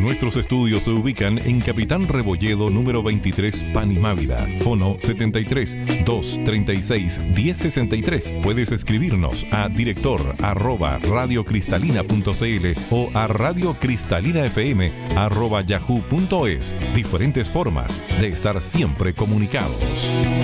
Nuestros estudios se ubican en Capitán Rebolledo, número 23, Panimávida. Fono 73 236 1063. Puedes escribirnos a director@radiocristalina.cl o a radiocristalina.fm@yahoo.es. Diferentes formas de estar siempre comunicados.